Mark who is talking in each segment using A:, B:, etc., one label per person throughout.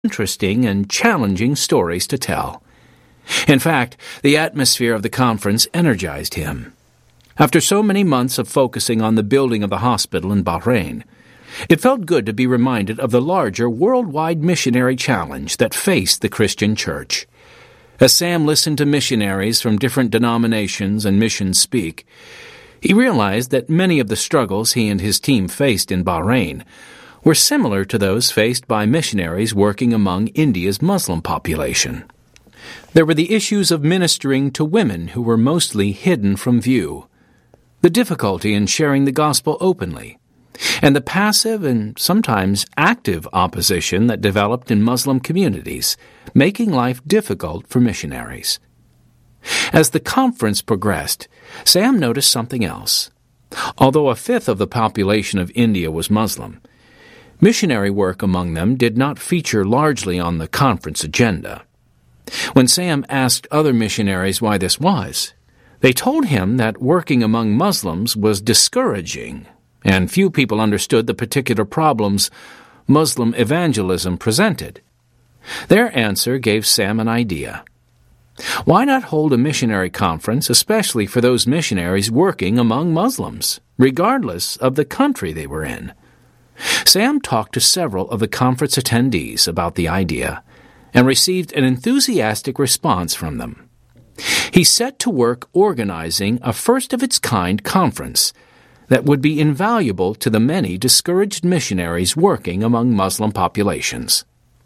A: interesting and challenging stories to tell. In fact, the atmosphere of the conference energized him. After so many months of focusing on the building of the hospital in Bahrain, it felt good to be reminded of the larger worldwide missionary challenge that faced the Christian church. As Sam listened to missionaries from different denominations and missions speak, he realized that many of the struggles he and his team faced in Bahrain were similar to those faced by missionaries working among India's Muslim population. There were the issues of ministering to women who were mostly hidden from view, the difficulty in sharing the gospel openly, and the passive and sometimes active opposition that developed in Muslim communities, making life difficult for missionaries. As the conference progressed, Sam noticed something else. Although a fifth of the population of India was Muslim, missionary work among them did not feature largely on the conference agenda. When Sam asked other missionaries why this was, they told him that working among Muslims was discouraging, and few people understood the particular problems Muslim evangelism presented. Their answer gave Sam an idea. Why not hold a missionary conference, especially for those missionaries working among Muslims, regardless of the country they were in? Sam talked to several of the conference attendees about the idea and received an enthusiastic response from them. He set to work organizing a first-of-its-kind conference that would be invaluable to the many discouraged missionaries working among Muslim populations.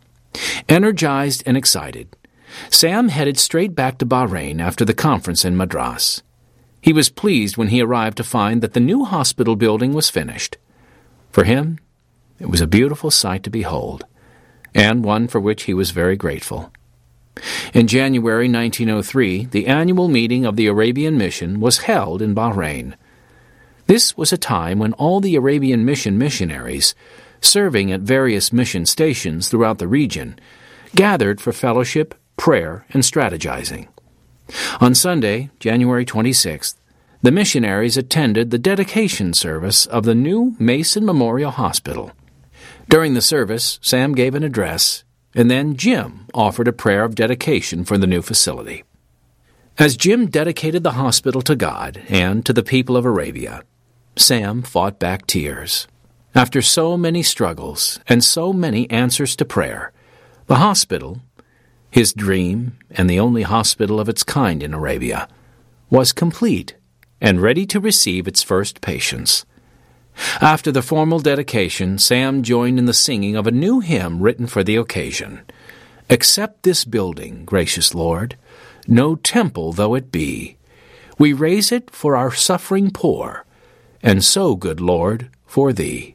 A: Energized and excited, Sam headed straight back to Bahrain after the conference in Madras. He was pleased when he arrived to find that the new hospital building was finished. For him, it was a beautiful sight to behold, and one for which he was very grateful. In January 1903, the annual meeting of the Arabian Mission was held in Bahrain. This was a time when all the Arabian Mission missionaries, serving at various mission stations throughout the region, gathered for fellowship, prayer, and strategizing. On Sunday, January 26th, the missionaries attended the dedication service of the new Mason Memorial Hospital. During the service, Sam gave an address, and then Jim offered a prayer of dedication for the new facility. As Jim dedicated the hospital to God and to the people of Arabia, Sam fought back tears. After so many struggles and so many answers to prayer, the hospital, his dream and the only hospital of its kind in Arabia, was complete and ready to receive its first patients. After the formal dedication, Sam joined in the singing of a new hymn written for the occasion. "Accept this building, gracious Lord, no temple though it be. We raise it for our suffering poor, and so, good Lord, for Thee."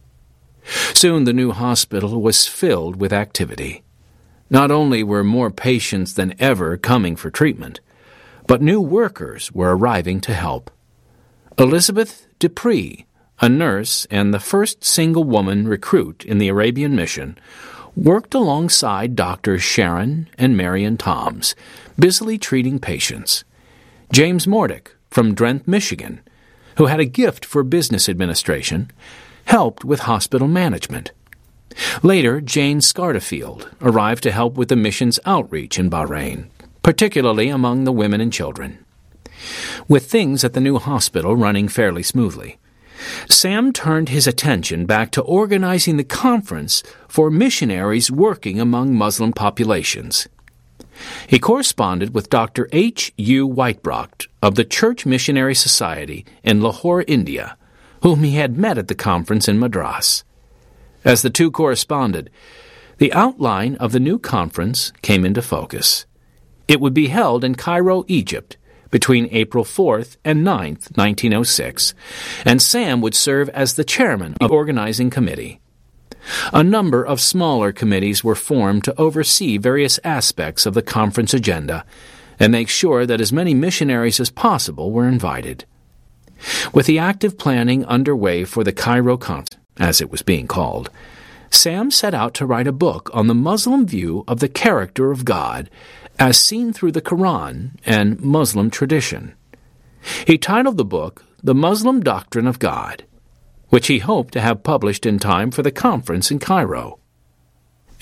A: Soon the new hospital was filled with activity. Not only were more patients than ever coming for treatment, but new workers were arriving to help. Elizabeth Dupree, a nurse and the first single woman recruit in the Arabian Mission, worked alongside Doctors Sharon and Marion Toms, busily treating patients. James Mordick, from Drenthe, Michigan, who had a gift for business administration, helped with hospital management. Later, Jane Scarterfield arrived to help with the mission's outreach in Bahrain, particularly among the women and children. With things at the new hospital running fairly smoothly, Sam turned his attention back to organizing the conference for missionaries working among Muslim populations. He corresponded with Dr. H. U. Whitebrock of the Church Missionary Society in Lahore, India, whom he had met at the conference in Madras. As the two corresponded, the outline of the new conference came into focus. It would be held in Cairo, Egypt, between April 4th and 9th, 1906, and Sam would serve as the chairman of the organizing committee. A number of smaller committees were formed to oversee various aspects of the conference agenda and make sure that as many missionaries as possible were invited. With the active planning underway for the Cairo Conference, as it was being called, Sam set out to write a book on the Muslim view of the character of God as seen through the Quran and Muslim tradition. He titled the book The Muslim Doctrine of God, which he hoped to have published in time for the conference in Cairo.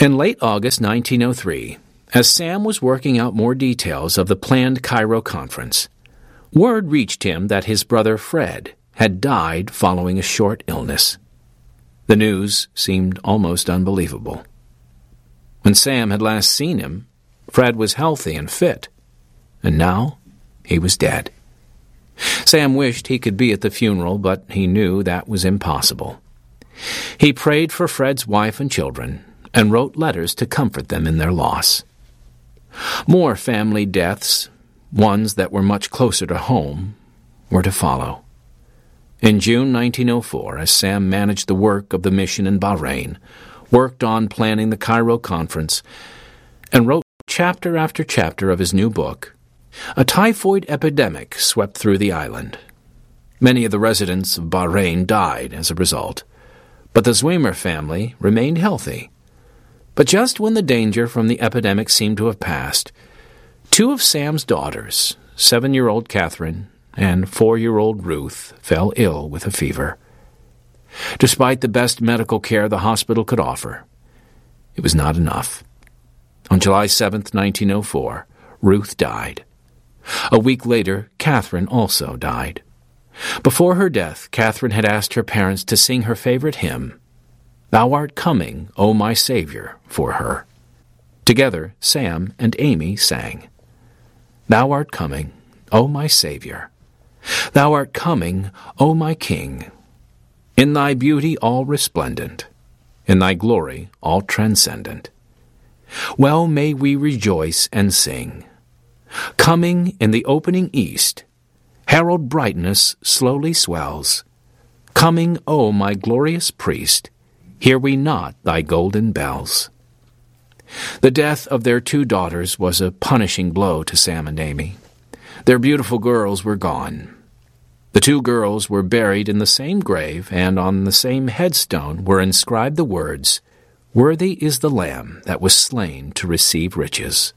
A: In late August 1903, as Sam was working out more details of the planned Cairo conference, word reached him that his brother Fred had died following a short illness. The news seemed almost unbelievable. When Sam had last seen him, Fred was healthy and fit, and now he was dead. Sam wished he could be at the funeral, but he knew that was impossible. He prayed for Fred's wife and children and wrote letters to comfort them in their loss. More family deaths, ones that were much closer to home, were to follow. In June 1904, as Sam managed the work of the mission in Bahrain, worked on planning the Cairo conference, and wrote chapter after chapter of his new book, a typhoid epidemic swept through the island. Many of the residents of Bahrain died as a result, but the Zweimer family remained healthy. But just when the danger from the epidemic seemed to have passed, two of Sam's daughters, 7-year-old Catherine and 4-year-old Ruth, fell ill with a fever. Despite the best medical care the hospital could offer, it was not enough. On July 7, 1904, Ruth died. A week later, Catherine also died. Before her death, Catherine had asked her parents to sing her favorite hymn, "Thou art coming, O my Savior," for her. Together, Sam and Amy sang, "Thou art coming, O my Savior. Thou art coming, O my King. In thy beauty all resplendent, in thy glory all transcendent. Well may we rejoice and sing. Coming in the opening east, herald brightness slowly swells. Coming, O my glorious priest, hear we not thy golden bells." The death of their two daughters was a punishing blow to Sam and Amy. Their beautiful girls were gone. The two girls were buried in the same grave, and on the same headstone were inscribed the words, "Worthy is the Lamb that was slain to receive riches."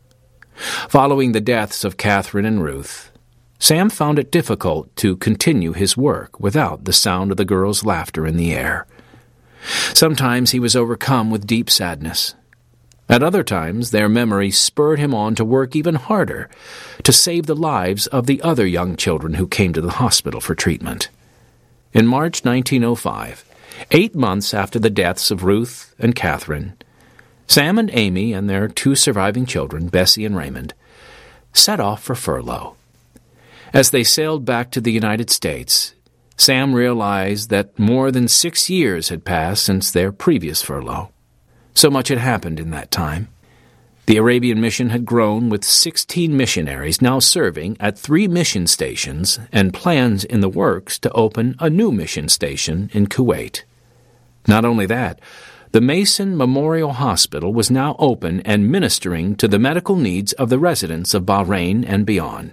A: Following the deaths of Catherine and Ruth, Sam found it difficult to continue his work without the sound of the girls' laughter in the air. Sometimes he was overcome with deep sadness. At other times, their memory spurred him on to work even harder to save the lives of the other young children who came to the hospital for treatment. In March 1905, 8 months after the deaths of Ruth and Catherine, Sam and Amy and their two surviving children, Bessie and Raymond, set off for furlough. As they sailed back to the United States, Sam realized that more than 6 years had passed since their previous furlough. So much had happened in that time. The Arabian mission had grown with 16 missionaries now serving at 3 mission stations and plans in the works to open a new mission station in Kuwait. Not only that, the Mason Memorial Hospital was now open and ministering to the medical needs of the residents of Bahrain and beyond.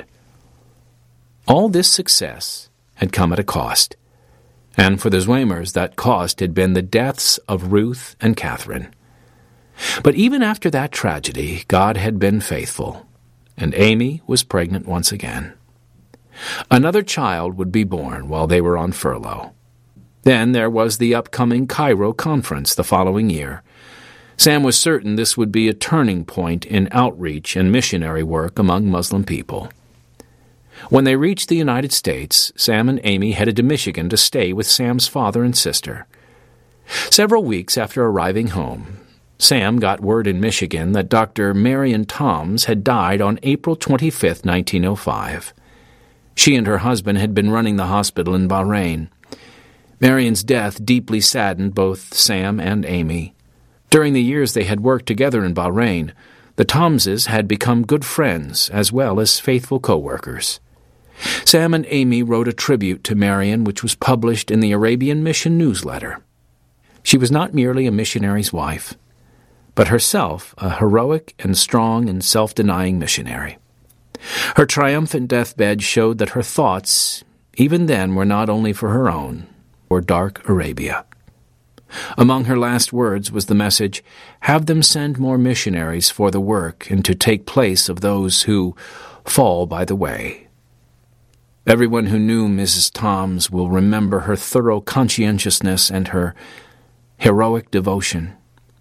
A: All this success had come at a cost, and for the Zweimers that cost had been the deaths of Ruth and Catherine. But even after that tragedy, God had been faithful, and Amy was pregnant once again. Another child would be born while they were on furlough. Then there was the upcoming Cairo conference the following year. Sam was certain this would be a turning point in outreach and missionary work among Muslim people. When they reached the United States, Sam and Amy headed to Michigan to stay with Sam's father and sister. Several weeks after arriving home, Sam got word in Michigan that Dr. Marion Toms had died on April 25, 1905. She and her husband had been running the hospital in Bahrain. Marion's death deeply saddened both Sam and Amy. During the years they had worked together in Bahrain, the Tomses had become good friends as well as faithful co-workers. Sam and Amy wrote a tribute to Marion, which was published in the Arabian Mission newsletter. She was not merely a missionary's wife, but herself a heroic and strong and self-denying missionary. Her triumphant deathbed showed that her thoughts, even then, were not only for her own, or dark Arabia. Among her last words was the message, "Have them send more missionaries for the work and to take place of those who fall by the way." Everyone who knew Mrs. Toms will remember her thorough conscientiousness and her heroic devotion.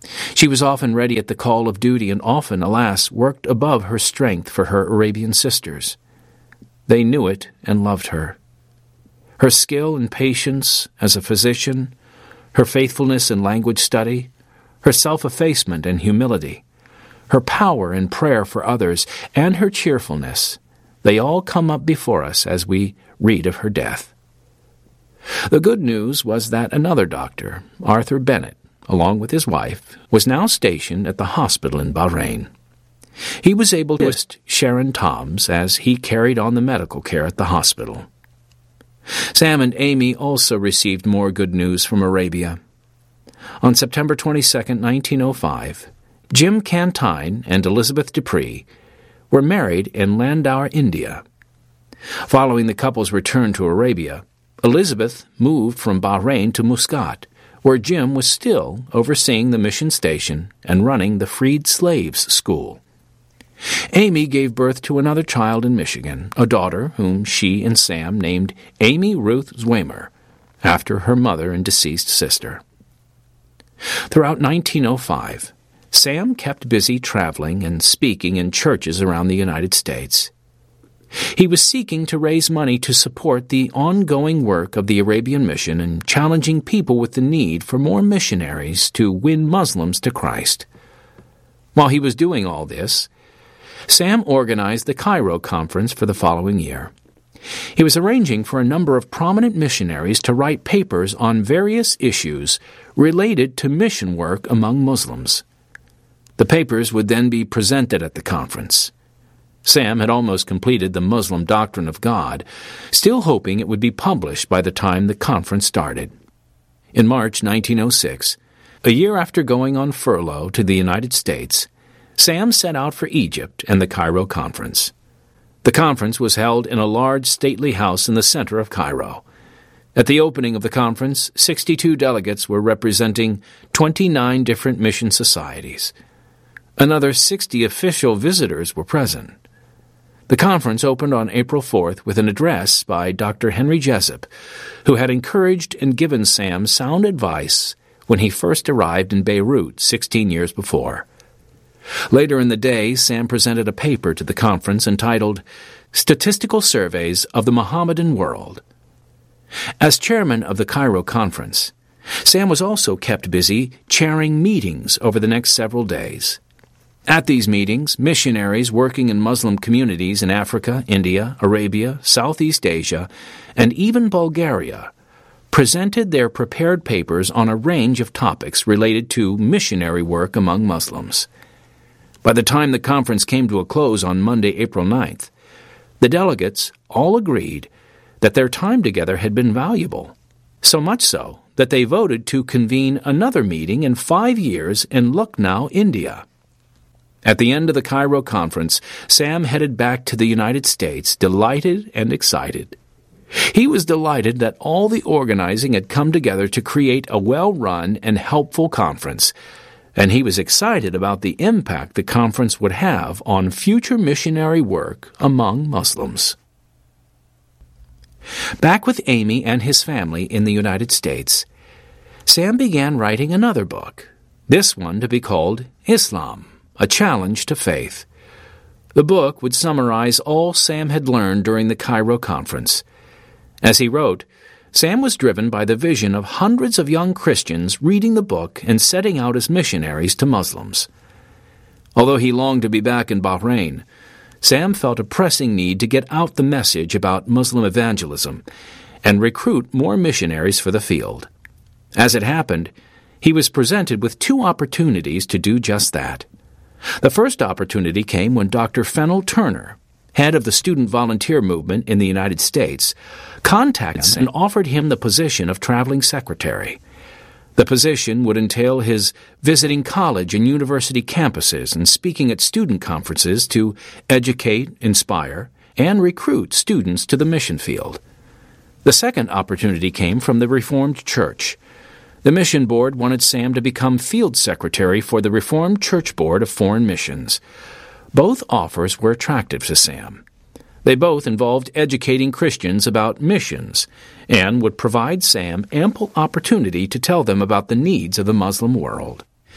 A: She was often ready at the call of duty and often, alas, worked above her strength for her Arabian sisters. They knew it and loved her. Her skill and patience as a physician, her faithfulness in language study, her self-effacement and humility, her power in prayer for others, and her cheerfulness, they all come up before us as we read of her death. The good news was that another doctor, Arthur Bennett, along with his wife, was now stationed at the hospital in Bahrain. He was able to assist Sharon Toms as he carried on the medical care at the hospital. Sam and Amy also received more good news from Arabia. On September 22, 1905, Jim Cantine and Elizabeth Dupree were married in Landour, India. Following the couple's return to Arabia, Elizabeth moved from Bahrain to Muscat, where Jim was still overseeing the mission station and running the Freed Slaves School. Amy gave birth to another child in Michigan, a daughter whom she and Sam named Amy Ruth Zwemer, after her mother and deceased sister. Throughout 1905, Sam kept busy traveling and speaking in churches around the United States. He was seeking to raise money to support the ongoing work of the Arabian mission and challenging people with the need for more missionaries to win Muslims to Christ. While he was doing all this, Sam organized the Cairo Conference for the following year. He was arranging for a number of prominent missionaries to write papers on various issues related to mission work among Muslims. The papers would then be presented at the conference. Sam had almost completed the Muslim Doctrine of God, still hoping it would be published by the time the conference started. In March 1906, a year after going on furlough to the United States, Sam set out for Egypt and the Cairo Conference. The conference was held in a large stately house in the center of Cairo. At the opening of the conference, 62 delegates were representing 29 different mission societies. Another 60 official visitors were present. The conference opened on April 4th with an address by Dr. Henry Jessup, who had encouraged and given Sam sound advice when he first arrived in Beirut 16 years before. Later in the day, Sam presented a paper to the conference entitled Statistical Surveys of the Mohammedan World. As chairman of the Cairo Conference, Sam was also kept busy chairing meetings over the next several days. At these meetings, missionaries working in Muslim communities in Africa, India, Arabia, Southeast Asia, and even Bulgaria presented their prepared papers on a range of topics related to missionary work among Muslims. By the time the conference came to a close on Monday, April 9th, the delegates all agreed that their time together had been valuable, so much so that they voted to convene another meeting in 5 years in Lucknow, India. At the end of the Cairo Conference, Sam headed back to the United States, delighted and excited. He was delighted that all the organizing had come together to create a well-run and helpful conference, and he was excited about the impact the conference would have on future missionary work among Muslims. Back with Amy and his family in the United States, Sam began writing another book, this one to be called Islam, A Challenge to Faith. The book would summarize all Sam had learned during the Cairo Conference. As he wrote, Sam was driven by the vision of hundreds of young Christians reading the book and setting out as missionaries to Muslims. Although he longed to be back in Bahrain, Sam felt a pressing need to get out the message about Muslim evangelism and recruit more missionaries for the field. As it happened, he was presented with 2 opportunities to do just that. The first opportunity came when Dr. Fennell Turner, head of the student volunteer movement in the United States, contacted him and offered him the position of traveling secretary. The position would entail his visiting college and university campuses and speaking at student conferences to educate, inspire, and recruit students to the mission field. The second opportunity came from the Reformed Church. The mission board wanted Sam to become field secretary for the Reformed Church Board of Foreign Missions. Both offers were attractive to Sam. They both involved educating Christians about missions and would provide Sam ample opportunity to tell them about the needs of the Muslim world.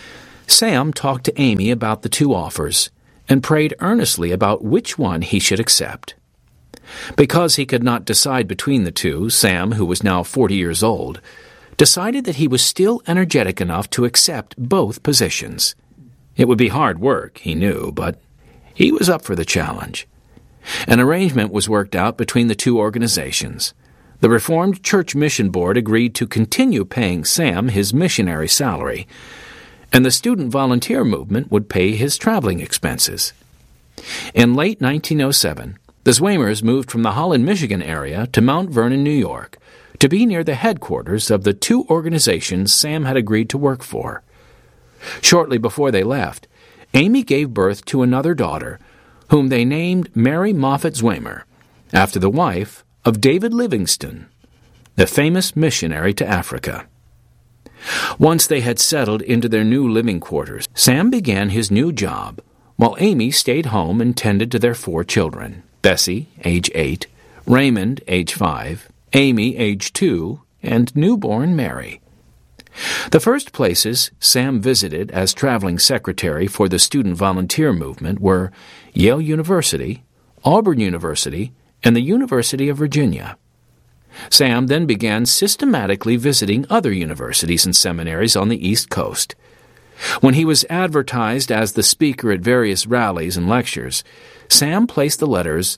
A: Sam talked to Amy about the two offers and prayed earnestly about which one he should accept. Because he could not decide between the two, Sam, who was now 40 years old, decided that he was still energetic enough to accept both positions. It would be hard work, he knew, but he was up for the challenge. An arrangement was worked out between the two organizations. The Reformed Church Mission Board agreed to continue paying Sam his missionary salary, and the student volunteer movement would pay his traveling expenses. In late 1907, the Zweimers moved from the Holland, Michigan area to Mount Vernon, New York, to be near the headquarters of the two organizations Sam had agreed to work for. Shortly before they left, Amy gave birth to another daughter, whom they named Mary Moffett Zweimer, after the wife of David Livingstone, the famous missionary to Africa. Once they had settled into their new living quarters, Sam began his new job, while Amy stayed home and tended to their 4 children, Bessie, age 8, Raymond, age 5, Amy, age 2, and newborn Mary. The first places Sam visited as traveling secretary for the student volunteer movement were Yale University, Auburn University, and the University of Virginia. Sam then began systematically visiting other universities and seminaries on the East Coast. When he was advertised as the speaker at various rallies and lectures, Sam placed the letters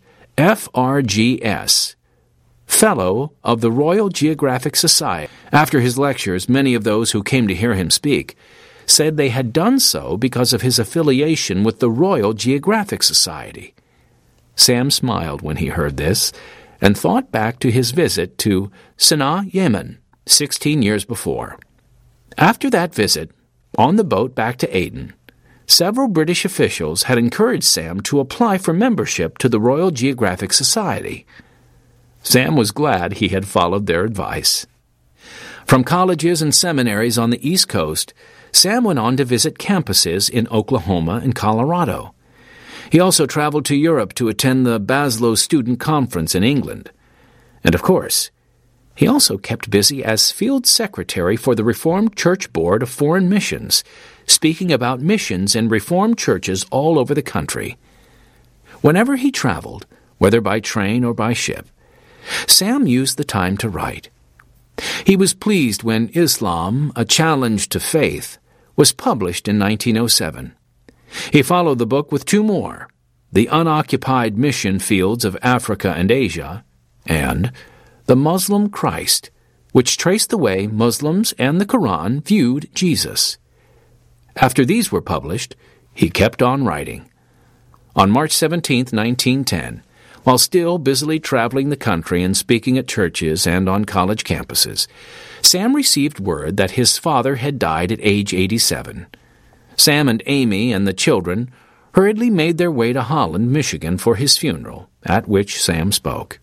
A: FRGS, Fellow of the Royal Geographic Society. After his lectures, many of those who came to hear him speak said they had done so because of his affiliation with the Royal Geographic Society. Sam smiled when he heard this and thought back to his visit to Sanaa, Yemen, 16 years before. After that visit, on the boat back to Aden, several British officials had encouraged Sam to apply for membership to the Royal Geographic Society. Sam was glad he had followed their advice. From colleges and seminaries on the East Coast, Sam went on to visit campuses in Oklahoma and Colorado. He also traveled to Europe to attend the Basel Student Conference in England. And of course, he also kept busy as field secretary for the Reformed Church Board of Foreign Missions, speaking about missions in Reformed churches all over the country. Whenever he traveled, whether by train or by ship, Sam used the time to write. He was pleased when Islam, A Challenge to Faith, was published in 1907. He followed the book with 2 more, The Unoccupied Mission Fields of Africa and Asia, and The Muslim Christ, which traced the way Muslims and the Quran viewed Jesus. After these were published, he kept on writing. On March 17, 1910, while still busily traveling the country and speaking at churches and on college campuses, Sam received word that his father had died at age 87. Sam and Amy and the children hurriedly made their way to Holland, Michigan for his funeral, at which Sam spoke.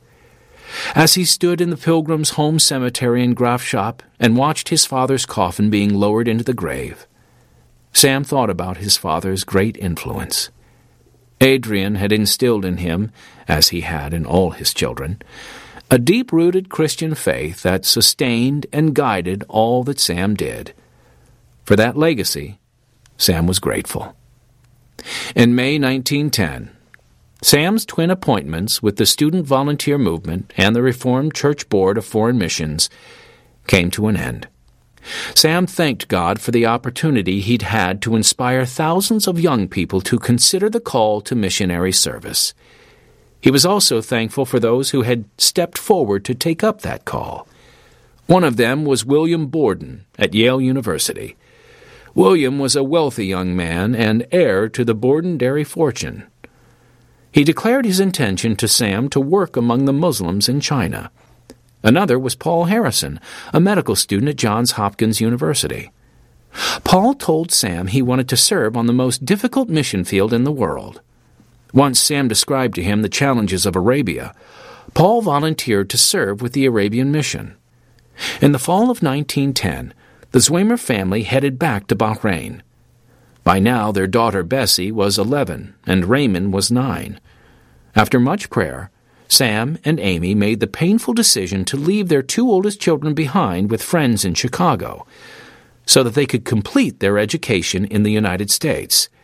A: As he stood in the Pilgrim's Home Cemetery in Grafschap and watched his father's coffin being lowered into the grave, Sam thought about his father's great influence. Adrian had instilled in him, as he had in all his children, a deep-rooted Christian faith that sustained and guided all that Sam did. For that legacy, Sam was grateful. In May 1910, Sam's twin appointments with the Student Volunteer Movement and the Reformed Church Board of Foreign Missions came to an end. Sam thanked God for the opportunity he'd had to inspire thousands of young people to consider the call to missionary service. He was also thankful for those who had stepped forward to take up that call. One of them was William Borden at Yale University. William was a wealthy young man and heir to the Borden dairy fortune. He declared his intention to Sam to work among the Muslims in China. Another was Paul Harrison, a medical student at Johns Hopkins University. Paul told Sam he wanted to serve on the most difficult mission field in the world. Once Sam described to him the challenges of Arabia, Paul volunteered to serve with the Arabian mission. In the fall of 1910, the Zweimer family headed back to Bahrain. By now their daughter Bessie was 11 and Raymond was 9. After much prayer, Sam and Amy made the painful decision to leave their 2 oldest children behind with friends in Chicago. so that they could complete their education in the United States.